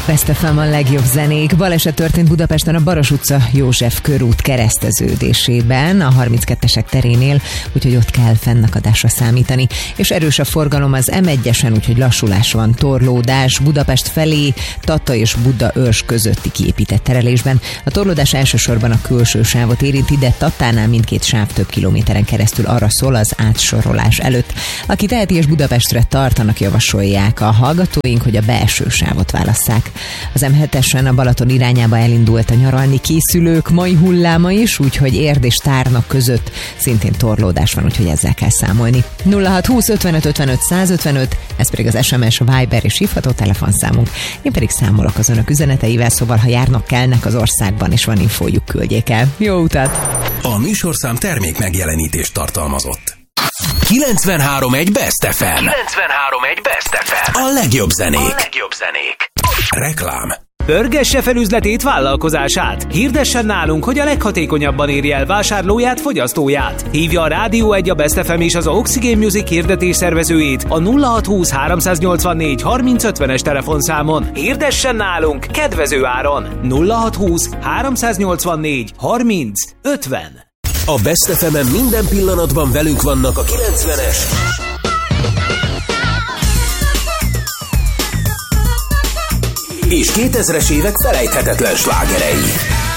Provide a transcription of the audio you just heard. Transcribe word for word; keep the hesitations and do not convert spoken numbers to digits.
Best ef em a legjobb zenék. Baleset történt Budapesten a Baros utca József körút kereszteződésében, a harminckettesek terénél, úgyhogy ott kell fennakadásra számítani. És erős a forgalom az em egyesen, úgyhogy lassulás van, torlódás Budapest felé, Tata és Budaörs közötti kiépített terelésben. A torlódás elsősorban a külső sávot érinti, de Tatánál mindkét sáv több kilométeren keresztül arra szól az átsorolás előtt. Aki teheti és Budapestre tartanak, javasolják a hallgatóink, hogy a belső sávot válasszák. Az em hetesen a Balaton irányába elindult a nyaralni készülők mai hulláma is, úgyhogy Érd és Tárnok között szintén torlódás van, úgyhogy ezzel kell számolni. nulla hat húsz ötvenöt ötvenöt százötvenöt, ez pedig az es em es, Viber és hívható telefonszámunk. Én pedig számolok az önök üzeneteivel, szóval ha járnak, kelnek az országban és van infójuk, küldjék el. Jó utat! A műsorszám termék megjelenítést tartalmazott. kilencvenhárom egy Best ef em. kilencvenhárom egy Best ef em. A legjobb zenék. A legjobb zenék. Reklám. Pörgesse fel üzletét, vállalkozását. Hirdessen nálunk, hogy a leghatékonyabban érje el vásárlóját, fogyasztóját. Hívja a Rádió egy, a Best ef em és az Oxygen Music hirdetés szervezőjét a nulla hat húsz háromszáznyolcvannégy harminc ötvenes telefonszámon. Hirdessen nálunk kedvező áron. nulla hat húsz háromszáznyolcvannégy harminc ötven. A Best ef em-en minden pillanatban velünk vannak a kilencvenes és kétezres évek felejthetetlen slágerei.